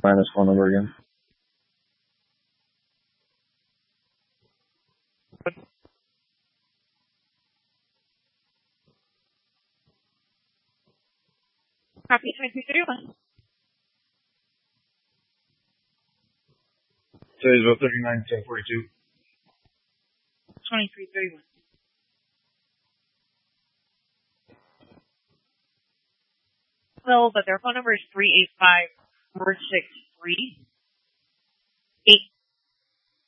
Find this phone number again. Copy 2331. Today's 39-10-42. 2331. Well, but their phone number is 385-463-8